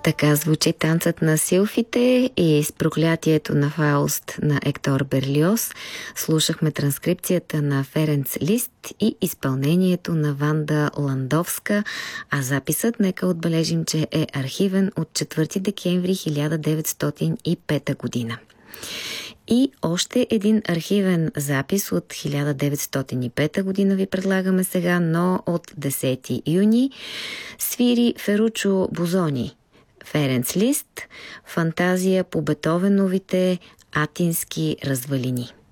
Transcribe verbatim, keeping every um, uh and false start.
Така звучи танцът на силфите и с проклятието на Фауст на Ектор Берлиоз. Слушахме транскрипцията на Ференц Лист и изпълнението на Ванда Ландовска, а записът, нека отбележим, че е архивен от четвърти декември хиляда деветстотин и пета година. И още един архивен запис от хиляда деветстотин и пета година ви предлагаме сега, но от десети юни. Свири Феручо Бозони, Ференц Лист, фантазия по Бетовеновите атински развалини.